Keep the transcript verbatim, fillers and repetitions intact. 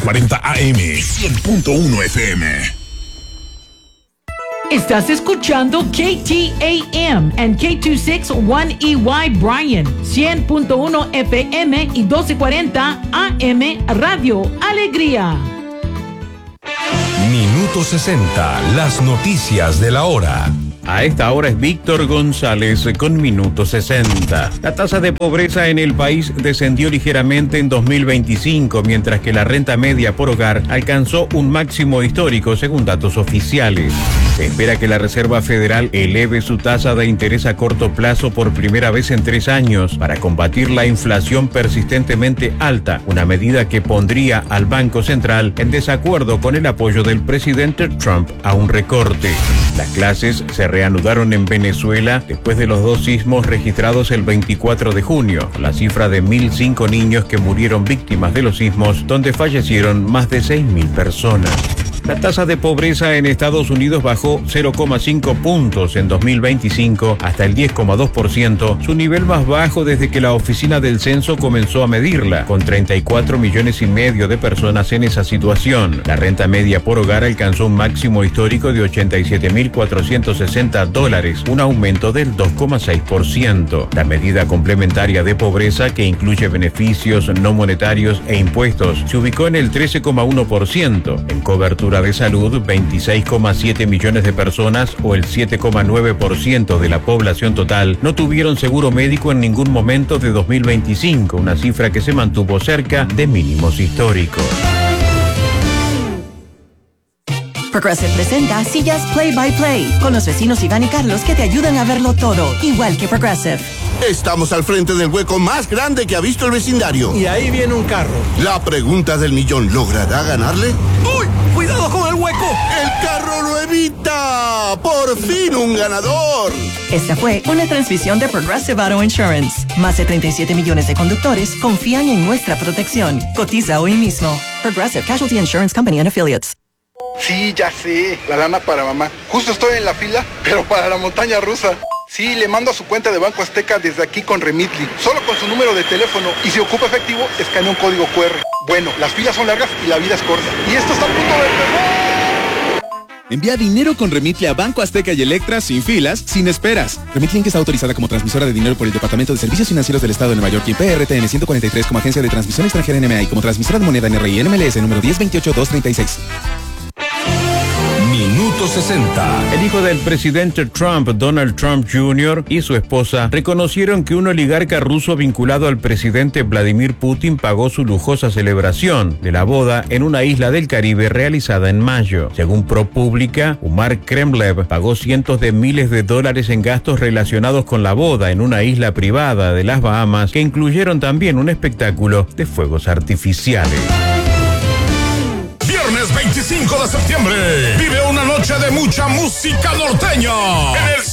cuarenta A M, cien punto uno F M. Estás escuchando K T A M and K dos sesenta y uno E Y Bryan, cien punto uno F M y doce cuarenta A M Radio Alegría. Minuto sesenta, las noticias de la hora. A esta hora es Víctor González con Minuto sesenta. La tasa de pobreza en el país descendió ligeramente en dos mil veinticinco, mientras que la renta media por hogar alcanzó un máximo histórico según datos oficiales. Se espera que la Reserva Federal eleve su tasa de interés a corto plazo por primera vez en tres años para combatir la inflación persistentemente alta, una medida que pondría al Banco Central en desacuerdo con el apoyo del presidente Trump a un recorte. Las clases se reanudaron en Venezuela después de los dos sismos registrados el veinticuatro de junio, la cifra de mil cinco niños que murieron víctimas de los sismos, donde fallecieron más de seis mil personas. La tasa de pobreza en Estados Unidos bajó cero coma cinco puntos en dos mil veinticinco hasta el diez coma dos por ciento, su nivel más bajo desde que la Oficina del Censo comenzó a medirla, con treinta y cuatro millones y medio de personas en esa situación. La renta media por hogar alcanzó un máximo histórico de ochenta y siete mil cuatrocientos sesenta dólares, un aumento del dos coma seis por ciento. La medida complementaria de pobreza, que incluye beneficios no monetarios e impuestos, se ubicó en el trece coma uno por ciento. En cobertura de salud, veintiséis coma siete millones de personas, o el siete coma nueve por ciento de la población total, no tuvieron seguro médico en ningún momento de dos mil veinticinco, una cifra que se mantuvo cerca de mínimos históricos. Progressive presenta Sillas Play by Play, con los vecinos Iván y Carlos que te ayudan a verlo todo, igual que Progressive. Estamos al frente del hueco más grande que ha visto el vecindario. Y ahí viene un carro. La pregunta del millón, ¿logrará ganarle? ¡Uy! ¡Cuidado con el hueco! ¡El carro lo evita! ¡Por fin un ganador! Esta fue una transmisión de Progressive Auto Insurance. Más de treinta y siete millones de conductores confían en nuestra protección. Cotiza hoy mismo. Progressive Casualty Insurance Company and Affiliates. Sí, ya sé, la lana para mamá. Justo estoy en la fila, pero para la montaña rusa. Sí, le mando a su cuenta de Banco Azteca desde aquí con Remitly, solo con su número de teléfono, y si ocupa efectivo, escanea un código cu erre. Bueno, las filas son largas y la vida es corta. Y esto está a punto de empezar. Envía dinero con Remitly a Banco Azteca y Electra sin filas, sin esperas. Remitly está autorizada como transmisora de dinero por el Departamento de Servicios Financieros del Estado de Nueva York y P R T N ciento cuarenta y tres como agencia de transmisión extranjera N M A y como transmisora de moneda N R I N M L S número diez veintiocho dos treinta y seis. Minuto sesenta. El hijo del presidente Trump, Donald Trump junior, y su esposa reconocieron que un oligarca ruso vinculado al presidente Vladimir Putin pagó su lujosa celebración de la boda en una isla del Caribe realizada en mayo. Según ProPublica, Umar Kremlev pagó cientos de miles de dólares en gastos relacionados con la boda en una isla privada de las Bahamas, que incluyeron también un espectáculo de fuegos artificiales. Viernes veinticinco de septiembre, vive una noche de mucha música norteña en el